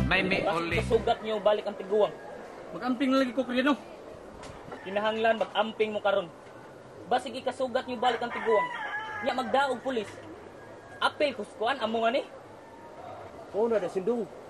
May only. Kasugat niyo balik ang tiguang. Mag-amping na lagi ko kriano. Kinahanglan mag-amping mo karon. Basig ikasugat niyo balik ang tiguang. Nya magdaog pulis. Apel kuskuan amo nga ni. Oo na, sindong.